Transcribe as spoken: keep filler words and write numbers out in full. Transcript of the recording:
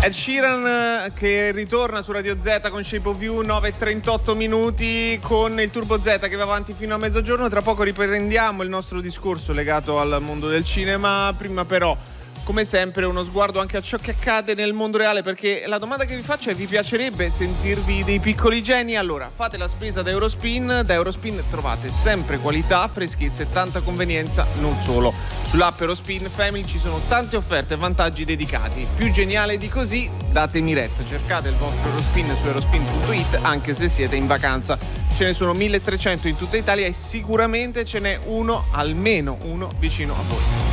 Ed Sheeran che ritorna su Radio Z con Shape of You, nove e trentotto minuti, con il Turbo Z che va avanti fino a mezzogiorno. Tra poco riprendiamo il nostro discorso legato al mondo del cinema. Prima però, come sempre, uno sguardo anche a ciò che accade nel mondo reale, perché la domanda che vi faccio è: vi piacerebbe sentirvi dei piccoli geni? Allora, fate la spesa da Eurospin. Da Eurospin trovate sempre qualità, freschezza e tanta convenienza. Non solo, sull'app Eurospin Family ci sono tante offerte e vantaggi dedicati. Più geniale di così, datemi retta, cercate il vostro Eurospin su eurospin punto it anche se siete in vacanza. Ce ne sono milletrecento in tutta Italia e sicuramente ce n'è uno, almeno uno, vicino a voi.